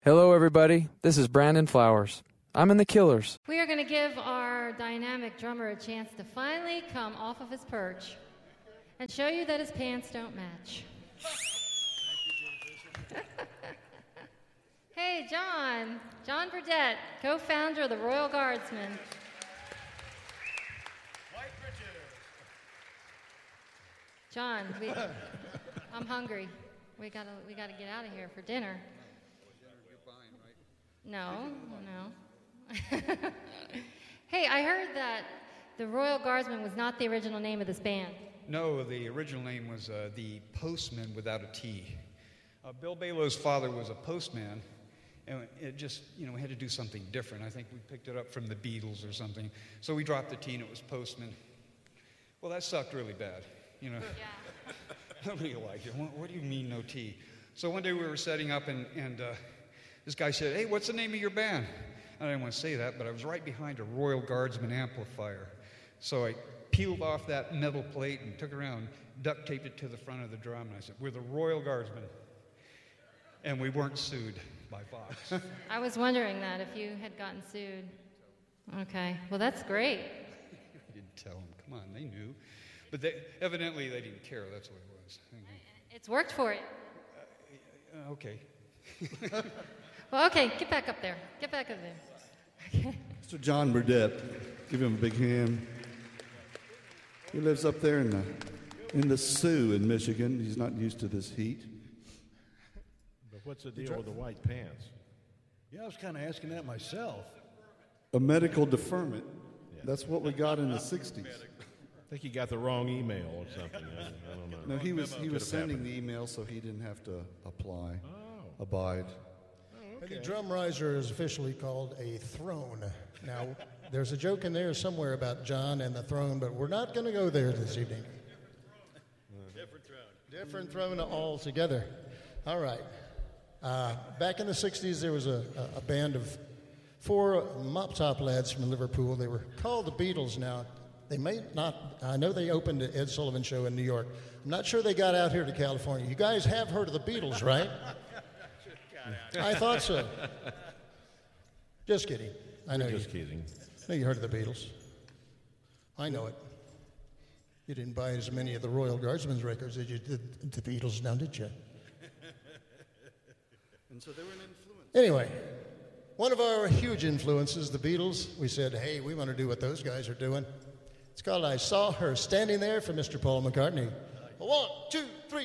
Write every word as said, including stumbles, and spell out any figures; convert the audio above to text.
Hello, everybody. This is Brandon Flowers. I'm in the Killers. We are going to give our dynamic drummer a chance to finally come off of his perch and show you that his pants don't match. Hey, John. John Burdett, co-founder of the Royal Guardsmen. John, we, I'm hungry. We gotta, we gotta get out of here for dinner. No, no. Hey, I heard that the Royal Guardsmen was not the original name of this band. No, the original name was uh, the Postman without a T. Uh, Bill Balow's father was a postman, and it just, you know, we had to do something different. I think we picked it up from the Beatles or something. So we dropped the T and it was Postman. Well, that sucked really bad, you know. Yeah. Nobody liked it. What, what do you mean no T? So one day we were setting up and, and uh, this guy said, hey, what's the name of your band? I didn't want to say that, but I was right behind a Royal Guardsman amplifier. So I peeled off that metal plate and took it around, duct taped it to the front of the drum, and I said, we're the Royal Guardsmen. And we weren't sued by Fox. I was wondering that, if you had gotten sued. Okay, well, that's great. I didn't tell them. Come on, they knew. But they, evidently they didn't care. That's what it was. It's worked for you. Uh, okay. Well, okay, get back up there. Get back up there. Okay. Mister John Burdett, give him a big hand. He lives up there in the in the Sioux in Michigan. He's not used to this heat. But what's the deal with the white pants? Yeah, I was kind of asking that myself. A medical deferment. Yeah. That's what we got in the sixties. I think he got the wrong email or something. I, I don't know. No, he was he was sending happened. the email so he didn't have to apply, oh. abide. Oh, okay. The drum riser is officially called a throne. Now, there's a joke in there somewhere about John and the throne, but we're not going to go there this evening. Different throne. Different throne altogether. All right. Uh, back in the sixties, there was a, a, a band of four mop-top lads from Liverpool. They were called the Beatles. Now, they may not, I know they opened the Ed Sullivan Show in New York. I'm not sure they got out here to California. You guys have heard of the Beatles, right? I thought so. Just kidding. I know Just you. kidding. I know you heard of the Beatles. I know it. You didn't buy as many of the Royal Guardsmen's records as you did the Beatles now, did you? And so they were an influence. Anyway, one of our huge influences, the Beatles, we said, hey, we want to do what those guys are doing. It's called I Saw Her Standing There for Mister Paul McCartney. One, two,